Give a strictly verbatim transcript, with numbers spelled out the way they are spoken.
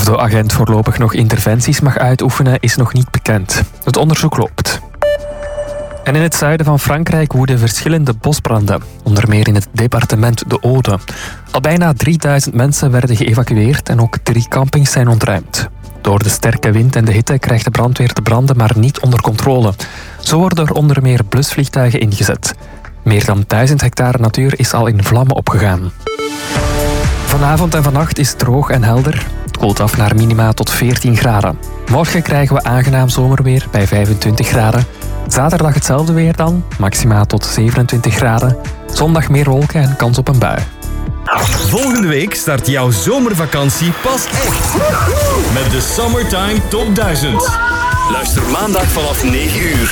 de agent voorlopig nog interventies mag uitoefenen, is nog niet bekend. Het onderzoek loopt. En in het zuiden van Frankrijk woeden verschillende bosbranden, onder meer in het departement de Aude. Al bijna drieduizend mensen werden geëvacueerd en ook drie campings zijn ontruimd. Door de sterke wind en de hitte krijgt de brandweer de branden maar niet onder controle. Zo worden er onder meer blusvliegtuigen ingezet. Meer dan duizend hectare natuur is al in vlammen opgegaan. Vanavond en vannacht is het droog en helder. Het koelt af naar minima tot veertien graden. Morgen krijgen we aangenaam zomerweer bij vijfentwintig graden. Zaterdag hetzelfde weer dan, maxima tot zevenentwintig graden. Zondag meer wolken en kans op een bui. Volgende week start jouw zomervakantie pas echt. Met de Summertime Top duizend. Luister maandag vanaf negen uur.